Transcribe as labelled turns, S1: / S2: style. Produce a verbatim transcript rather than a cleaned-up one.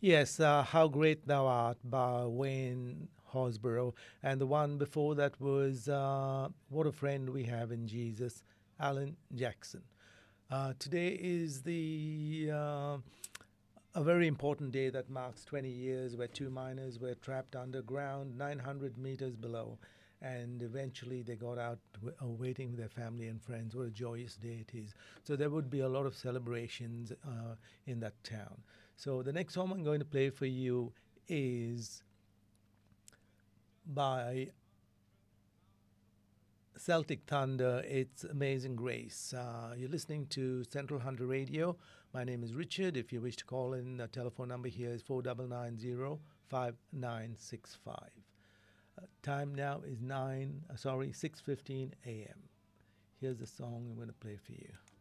S1: Yes, uh, How Great Thou Art by Wayne Horsborough. And the one before that was uh, What a Friend We Have in Jesus, Alan Jackson. Uh, today is the uh, a very important day that marks twenty years where two miners were trapped underground nine hundred meters below. And eventually they got out w- uh, waiting with their family and friends. What a joyous day it is. So there would be a lot of celebrations uh, in that town. So the next song I'm going to play for you is by Celtic Thunder. It's Amazing Grace. Uh, you're listening to Central Hunter Radio. My name is Richard. If you wish to call in, the telephone number here is four nine nine zero five nine six five. Uh, time now is nine. Uh, sorry, six fifteen a m. Here's the song I'm going to play for you.